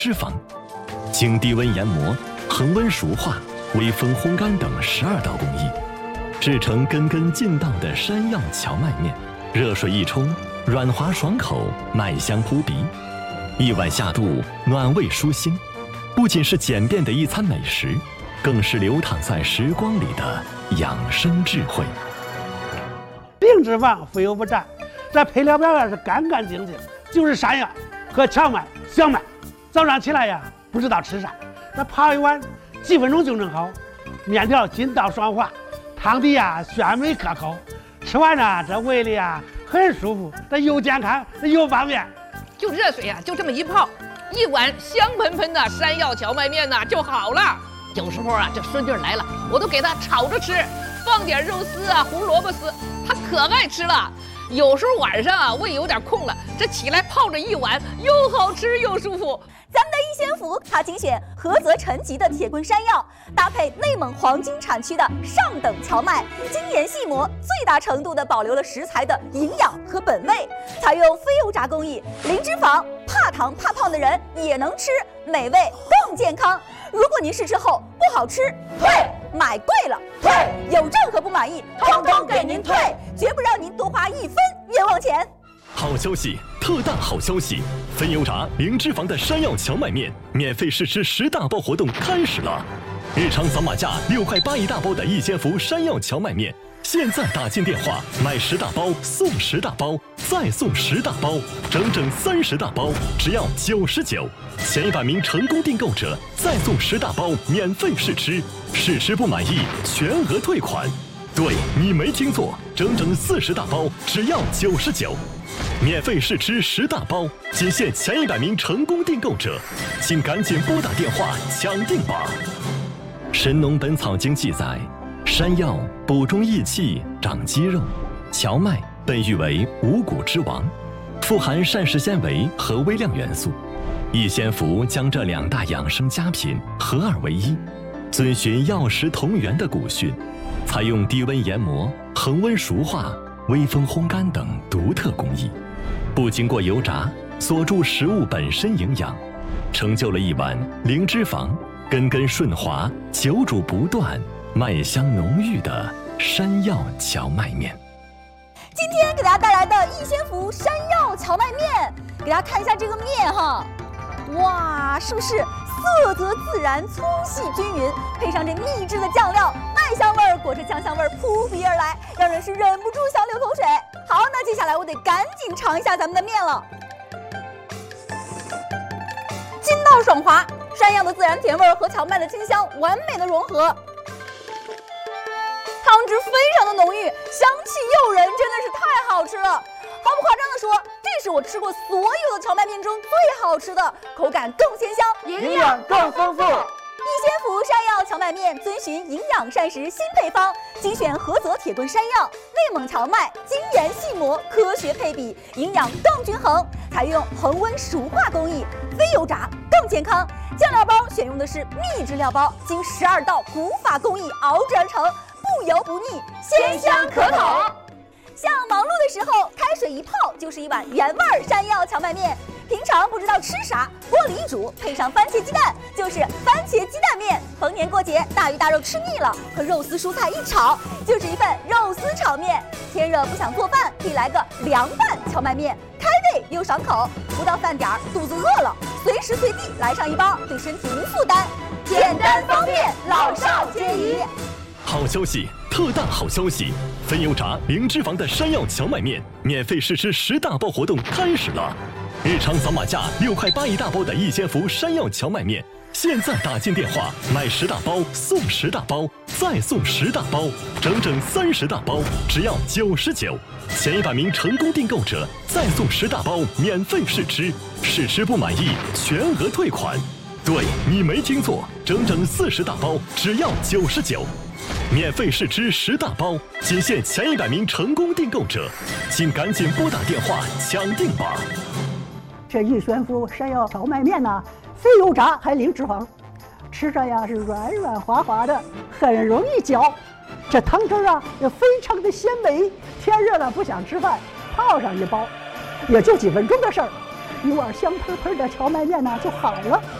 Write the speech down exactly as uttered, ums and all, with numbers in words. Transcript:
脂肪，经低温研磨、恒温熟化、微风烘干等十二道工艺，制成根根劲道的山药荞麦面。热水一冲，软滑爽口，麦香扑鼻，一碗下肚，暖胃舒心。不仅是简便的一餐美食，更是流淌在时光里的养生智慧。 零脂肪，非油不蘸，这配料表啊是干干净净，就是山药和荞麦、小麦。早上起来呀，不知道吃啥，那泡一碗，几分钟就能好。面条筋道爽滑，汤底呀鲜美可口，吃完呢这胃里啊很舒服，这又健康又方便。 就热水呀、啊，就这么一泡，一碗香喷喷的山药荞麦面呐就好了。有时候啊，这顺劲来了，我都给它炒着吃，放点肉丝啊、胡萝卜丝，它可爱吃了。有时候晚上啊，胃有点空了，这起来泡着一碗，又好吃又舒服。 咱们的一仙福，它精选菏泽陈集的铁棍山药，搭配内蒙黄金产区的上等荞麦，精研细磨，最大程度地保留了食材的营养和本味。采用非油炸工艺，零脂肪，怕糖怕胖的人也能吃，美味更健康。如果您试吃后不好吃，退；买贵了，退；有任何不满意，统统给您退，绝不让您多花一分冤枉钱。 好消息，特大好消息！非油炸、零脂肪的山药荞麦面免费试吃十大包活动开始了！日常扫码价六块八一大包的一仙福山药荞麦面，现在打进电话买十大包送十大包，再送十大包，整整三十大包，只要九十九。前一百名成功订购者再送十大包免费试吃，试吃不满意全额退款。对，你没听错，整整四十大包，只要九十九。免费试吃十大包，仅限前一百名成功订购者，请赶紧拨打电话抢订吧。《神农本草经》记载，山药补中益气、长肌肉，荞麦被誉为五谷之王，富含膳食纤维和微量元素。一仙福将这两大养生佳品合二为一，遵循药食同源的古训，采用低温研磨、恒温熟化、微风烘干等独特工艺，不经过油炸，锁住食物本身营养，成就了一碗零脂肪、根根顺滑、久煮不断、麦香浓郁的山药荞麦面。 今天给大家带来的一仙福山药荞麦面，给大家看一下这个面哈，哇，是不是色泽自然、粗细均匀，配上这秘制的酱料，麦香味儿裹着酱香味儿扑鼻而来，让人是忍不住想流口水。好，那接下来我得赶紧尝一下咱们的面了。筋道爽滑，山药的自然甜味和荞麦的清香完美的融合，汤汁非常的浓郁，香气诱人，真的是太好吃了。毫不夸张的说，这是我吃过所有的荞麦面中最好吃的，口感更鲜香， 营养更丰富。 一仙福山药荞麦面遵循营养膳食新配方，精选菏泽铁棍山药、内蒙荞麦，精研细磨，科学配比，营养更均衡。采用恒温熟化工艺，非油炸更健康。酱料包选用的是秘制料包，经十二道古法工艺熬制而成，不油不腻，鲜香可口。像忙碌的时候，开水一泡就是一碗原味山药荞麦面。平常不知道吃啥，锅里一煮，配上番茄鸡蛋，就是番茄鸡蛋面。逢年过节，大鱼大肉吃腻了，和肉丝蔬菜一炒，就是一份肉丝炒面。天热不想做饭，可以来个凉拌荞麦面，开胃又爽口。不到饭点儿，肚子饿了，随时随地来上一包，对身体无负担，简单方便，老少皆宜。 好消息，特大好消息！非油炸、零脂肪的山药荞麦面免费试吃十大包活动开始了！日常扫码价六块八一大包的一仙福山药荞麦面，现在打进电话买十大包送十大包，再送十大包，整整三十大包，只要九十九。前一百名成功订购者再送十大包免费试吃，试吃不满意全额退款。对，你没听错，整整四十大包，只要九十九。免费试吃十大包，仅限前一百名成功订购者，请赶紧拨打电话抢订吧。 这一仙福山药荞麦面呢，非油炸还零脂肪，吃着呀是软软滑滑的，很容易嚼。这汤汁啊也非常的鲜美，天热了不想吃饭，泡上一包，也就几分钟的事儿。 一碗香喷喷的荞麦面呢就好了。